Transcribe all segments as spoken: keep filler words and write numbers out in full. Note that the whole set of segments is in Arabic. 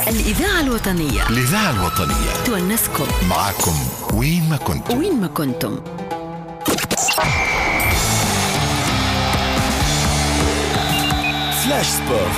الإذاعة الوطنية الإذاعة الوطنية تونسكم معكم وين ما كنتم وين ما كنتم. فلاش سبورت.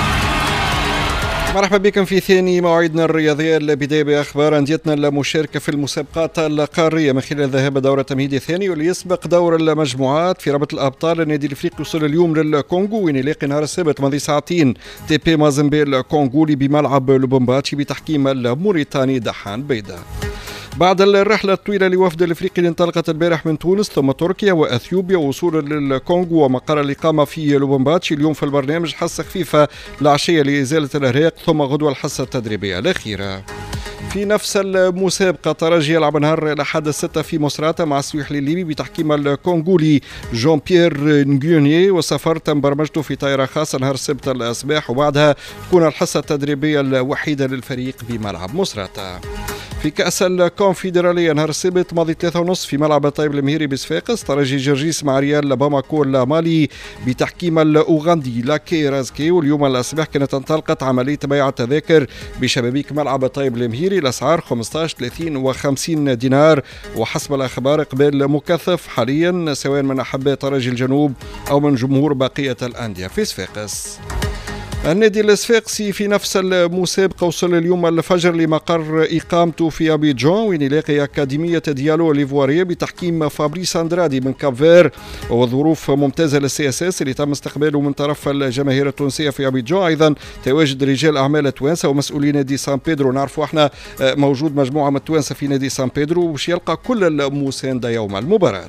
مرحبا بكم في ثاني مواعيدنا الرياضية. البداية بأخبار أنديتنا المشاركة في المسابقات القارية من خلال ذهاب دورة تمهيدي ثاني واللي يسبق دور المجموعات في رابطة الأبطال. النادي الأفريقي وصل اليوم للكونغو وين يلاقي نهار السبت ماضي ساعتين تي بي مازمبي الكونغولي بملعب لوبومباتشي بتحكيم الموريتاني دحان بيضاء. بعد الرحلة الطويلة لوفد الافريقي اللي انطلقت البارح من تونس ثم تركيا واثيوبيا ووصولا للكونغو ومقر الإقامة في لوبومباتشي، اليوم في البرنامج حصة خفيفة العشية لإزالة الإرهاق ثم غدوة الحصة التدريبية الأخيرة. في نفس المسابقة ترجي يلعب نهار الأحد الستة في مصراتة مع السويحلي الليبي بتحكيم الكونغولي جون بيير نغيوني، وسفر تم برمجته في طائرة خاصة نهار السبت الصباح وبعدها تكون الحصة التدريبية الوحيدة للفريق بملعب مصراتة. في كأس الكونفدرالية نهار السبت ماضي ثلاثة ونصف في ملعب طيب المهيري بصفاقس ترجي جرجيس مع ريال باماكو المالي بتحكيم الأوغندي لاكي رازكي، واليوم الصباح كانت انطلقت عملية بيع التذاكر بشبابيك ملعب طيب المهيري. الأسعار خمسة عشر ثلاثين وخمسين دينار وحسب الأخبار قبال مكثف حاليا سواء من أحباء ترجي الجنوب أو من جمهور بقية الأندية في صفاقس. النادي الصفاقسي في نفس المسابقة وصل اليوم الفجر لمقر إقامته في أبيجان وين يلاقي أكاديمية ديالو ليفوارية بتحكيم فابريس أندرادي من كافير، وظروف ممتازة للسي اس اس اللي تم استقباله من طرف الجماهير التونسية في أبيجان. أيضا تواجد رجال أعمال توانسة ومسؤولي نادي سان بيدرو. نعرفوا احنا موجود مجموعة من التوانسة في نادي سان بيدرو وش يلقى كل المساندة يوم المباراة.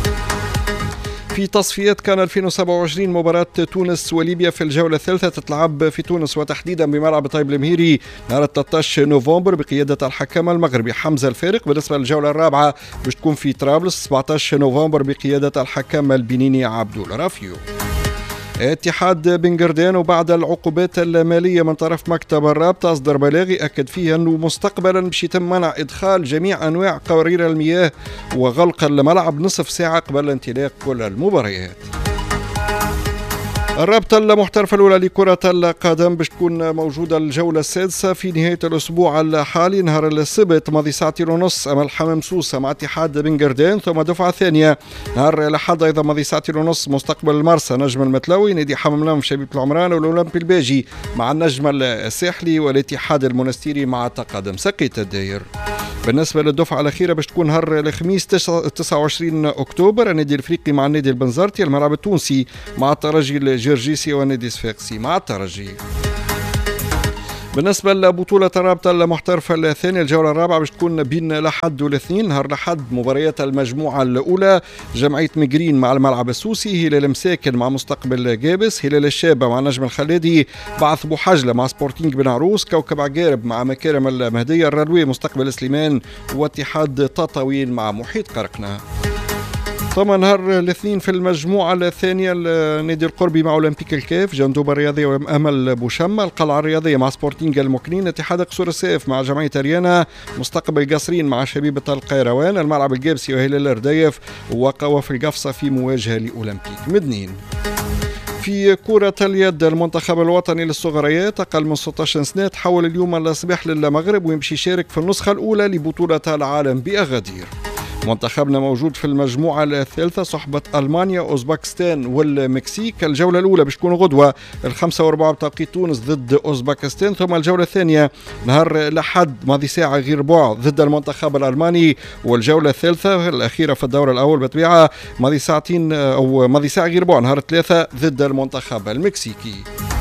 في تصفيات كان ألفين وسبعة وعشرين مباراة تونس وليبيا في الجولة الثالثة تتلعب في تونس وتحديدا بملعب طيب المهيري نهار ثلاثة عشر نوفمبر بقيادة الحكم المغربي حمزة الفارق. بالنسبة للجولة الرابعة باش تكون في طرابلس سبعة عشر نوفمبر بقيادة الحكم البنيني عبدول رافيو. اتحاد بن قردان وبعد العقوبات المالية من طرف مكتب الرابطة أصدر بلاغي أكد فيه أنه مستقبلا باش يتم منع إدخال جميع أنواع قوارير المياه وغلق الملعب نصف ساعة قبل انطلاق كل المباريات. الرابطة المحترفة الأولى لكرة القدم باش تكون موجودة الجولة السادسة في نهاية الأسبوع الحالي نهار السبت ماضي ساعتين ونص أمام حمام سوسة مع اتحاد بن قردان، ثم دفعة ثانية نهار الأحد أيضا ماضي ساعتين ونص مستقبل المرسى نجم المتلوي نادي حمام لم شبيبة العمران والأولمبي الباجي مع النجم الساحلي والاتحاد المنستيري مع تقدم سقية الداير. بالنسبة للدفعة الأخيرة باش تكون نهار الخميس تسعة وعشرين أكتوبر النادي الأفريقي مع النادي البنزرتي، الملعب التونسي مع الترجي الجرجيسي والنادي الصفاقسي مع الترجي. بالنسبة لبطولة الرابطة المحترفة الثانية الجولة الرابعة باش تكون بين الأحد والاثنين نهار الأحد مباريات المجموعة الأولى جمعية مجرين مع الملعب السوسي، هلال مساكن مع مستقبل جابس، هلال الشابة مع نجم الخلادي، بعث بوحجلة مع سبورتينج بن عروس، كوكب عقارب مع مكارم المهدية، الرلوي مستقبل سليمان، واتحاد تطاوين مع محيط قرقنة. ثم نهار الاثنين في المجموعة الثانية النادي القربي مع أولمبيك الكاف، جندوب الرياضية وأمل بوشمة، القلعة الرياضية مع سبورتينج المكنين، اتحاد قصور السيف مع جمعية ريانا، مستقبل قصرين مع شبيبة القيروان، الملعب الجابسي وهلال الرديف، وقوافل القفصة في مواجهة لأولمبيك مدنين. في كرة اليد المنتخب الوطني للصغريات أقل من ستة عشر سنة تحول اليوم الصباح للمغرب ويمشي يشارك في النسخة الأولى لبطولة العالم بأغادير. منتخبنا موجود في المجموعة الثالثة صحبة ألمانيا أوزبكستان والمكسيك. الجولة الأولى باش تكون غدوة الخمسة وربع بتوقيت تونس ضد أوزبكستان، ثم الجولة الثانية نهار الأحد ماضي ساعة غير بعد ضد المنتخب الألماني، والجولة الثالثة الأخيرة في الدور الأول بطبيعة ماضي ساعتين أو ماضي ساعة غير بعد نهار الثلاثة ضد المنتخب المكسيكي.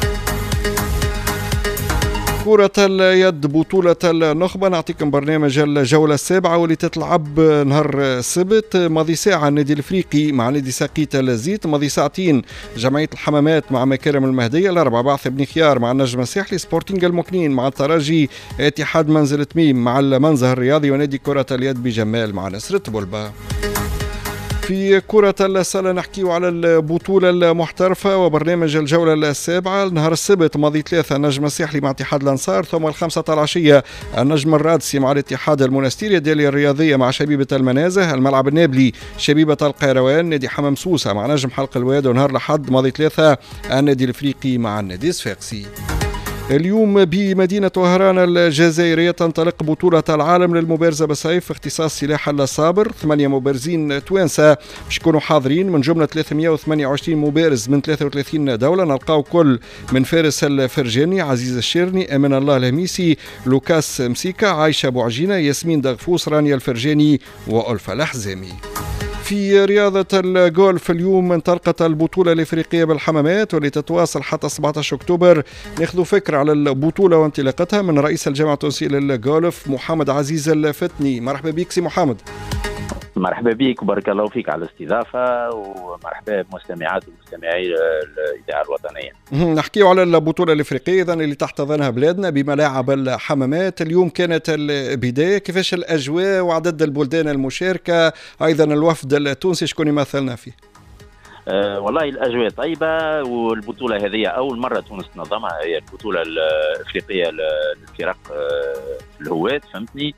كرة اليد بطولة النخبة نعطيكم برنامج الجولة السابعة واللي تتلعب نهار السبت ماضي ساعة النادي الافريقي مع نادي ساقية الزيت، ماضي ساعتين جمعية الحمامات مع مكارم المهدية، الأربعة بعث بن خيار مع النجم الساحلي، سبورتينج المكنين مع الترجي، اتحاد منزل تميم مع المنزه الرياضي، ونادي كرة اليد بجمال مع نصرة بولبا. في كرة السلة نحكيو على البطولة المحترفة وبرنامج الجولة السابعة نهار السبت ماضي ثلاثة النجم الساحلي مع اتحاد الأنصار، ثم الخمسة العشية النجم الرادسي مع الاتحاد المنستيري، الدالية الرياضية مع شبيبة المنازه، الملعب النابلي شبيبة القيروان، نادي حمام سوسة مع نجم حلق الواد، ونهار الأحد ماضي ثلاثة النادي الافريقي مع النادي الصفاقسي. اليوم بمدينة وهران الجزائرية تنطلق بطولة العالم للمبارزة بالسيف في اختصاص سلاح الصابر. ثمانية مبارزين توانسة باش يكونوا حاضرين من جملة ثلاثمئة وثمانية وعشرين مبارز من ثلاثة وثلاثين دولة. نلقاو كل من فارس الفرجاني، عزيز الشيرني، أمين الله الهميسي، لوكاس مسيكا، عايشة بوعجينة، ياسمين دغفوس، رانيا الفرجاني وألفا الحزامي. في رياضة الجولف اليوم انطلقت البطولة الإفريقية بالحمامات واللي تتواصل حتى سبعة عشر أكتوبر. ناخذ فكرة على البطولة وانطلاقتها من رئيس الجامعة التونسية للجولف محمد عزيز الفتني. مرحبا بك سي محمد. مرحبا بك وبارك الله فيك على الاستضافة، ومرحبا بمستمعات ومستمعي الإذاعة الوطنية. نحكي على البطولة الإفريقية إذن اللي تحتضنها بلادنا بملاعب الحمامات. اليوم كانت البداية، كيفاش الأجواء وعدد البلدان المشاركة، أيضا الوفد التونسي شكون يمثلنا فيه؟ أه والله الأجواء طيبة، والبطولة هذه أول مرة تونس تنظمها، هي البطولة الإفريقية للفرق الهواة، فهمتني؟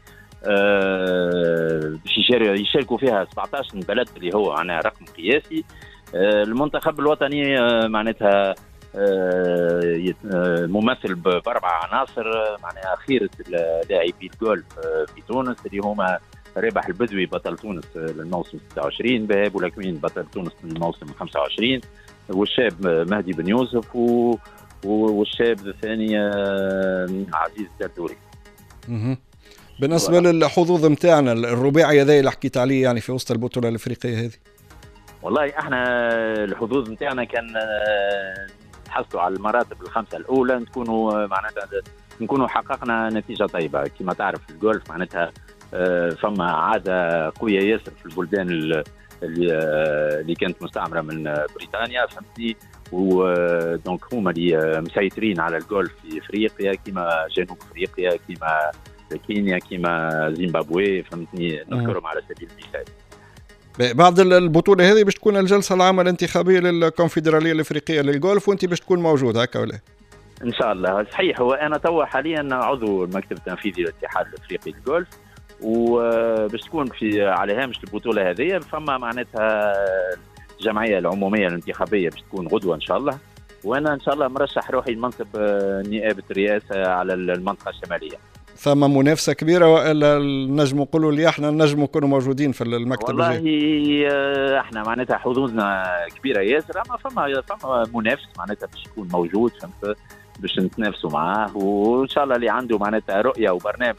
باش أه يشاركوا فيها سبعة عشر بلد اللي هو معناها رقم قياسي. أه المنتخب الوطني أه معناتها أه ممثل بأربع عناصر، معناها خيرة لاعبي الجولف في تونس اللي هما رابح البدوي بطل تونس للموسم ستة وعشرين، بهاب ولكوين بطل تونس للموسم خمسة وعشرين، والشاب مهدي بن يوسف و... والشاب الثاني عزيز الدردوري. بالنسبة للحظوظ متاعنا الرباعي هذا اللي حكيت عليه يعني في وسط البطولة الأفريقية هذه، والله احنا الحظوظ متاعنا كان نحصلوا على المراتب الخمسة الأولى، نكونوا معناتها نكونوا حققنا نتيجة طيبة. كما تعرف الجولف معناتها فما عادة قوية ياسر في البلدان اللي, اللي كانت مستعمرة من بريطانيا، فهمتني؟ ودونك هما اللي مسيطرين على الجولف في افريقيا، كما جنوب افريقيا، كما كينيا، كما زيمبابوي، فهمتني؟ نذكرهم على سبيل المثال. بعد البطولة هذه باش تكون الجلسة العامة الانتخابية للكونفدرالية الافريقية للجولف، وانت باش تكون موجود هكا ولا؟ ان شاء الله. صحيح، هو انا توا حاليا عضو المكتب التنفيذي للاتحاد الافريقي للجولف، وباش تكون في على هامش البطوله هذه فما معناتها الجمعيه العموميه الانتخابيه باش تكون غدوه ان شاء الله، وانا ان شاء الله مرشح روحي لمنصب نائب الرئاسه على المنطقه الشماليه. ثم منافسه كبيره ولا نجم نقولوا اللي احنا نجم نكونوا موجودين في المكتب؟ والله الجاي. احنا معناتها حظوظنا كبيره ياسر، اما فما فما منافس معناتها باش يكون موجود، فهمت؟ باش نتنافسوا معاه، وان شاء الله اللي عنده معناتها رؤيه وبرنامج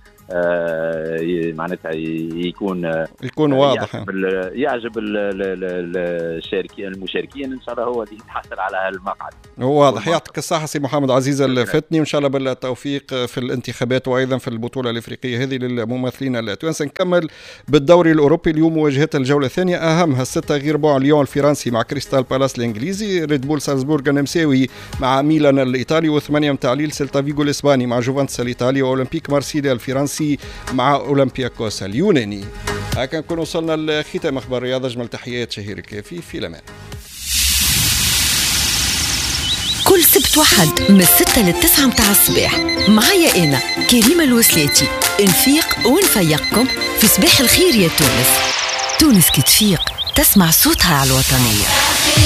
آه معناتها يكون يكون واضح، يعجب, ال يعجب الشاركين المشاركين، ان شاء الله هو اللي يتحصل على هالمقعد. هو واضح. يعطيك الصحة سي محمد عزيز الفتني، وان شاء الله بالتوفيق في الانتخابات وايضا في البطولة الافريقية هذه للممثلين التوانسة. نكمل بالدوري الاوروبي. اليوم مواجهة الجولة الثانية، اهمها الستة غير بوع ليون الفرنسي مع كريستال بالاس الانجليزي، ريد بول سالزبورغ النمساوي مع ميلان الايطالي، وثمانية متاع ليل سيلتا فيغو الاسباني مع جوفانتس الايطالي، واولمبيك مارسيليا الفرنسي مع أولمبياكوس اليوناني. هكا نكون وصلنا لختام أخبار الرياضة. أجمل تحيات شهير الكافي، في الأمان. كل سبت وحد من الستة للتسعة متاع الصباح معايا أنا كريمة الوسلاتي، نفيق ونفيقكم في صباح الخير يا تونس. تونس كي تفيق تسمع صوتها على الوطنية.